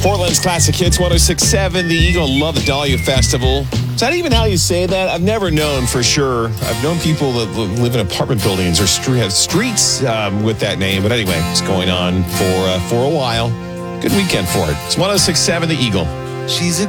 Portland's Classic Hits 106.7. The Eagle. Love the Dahlia Festival. Is that even how you say that? I've never known for sure. I've known people that live in apartment buildings or have streets with that name. But anyway, it's going on for a while. Good weekend for it. It's 106.7 The Eagle. She's a